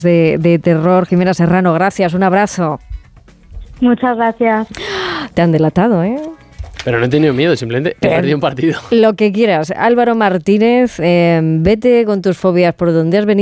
de terror. Jimena Serrano, gracias, un abrazo. Muchas gracias. Te han delatado, ¿eh? Pero no he tenido miedo, simplemente he perdido un partido. Lo que quieras. Álvaro Martínez, vete con tus fobias por donde has venido.